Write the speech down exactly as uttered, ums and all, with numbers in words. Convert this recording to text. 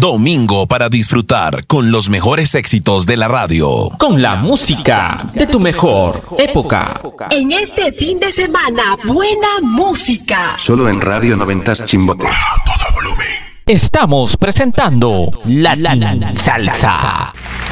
Domingo para disfrutar con los mejores éxitos de la radio. Con la música de tu mejor época. En este fin de semana, buena música. Solo en Radio Noventas Chimbote. Estamos presentando Latin Salsa.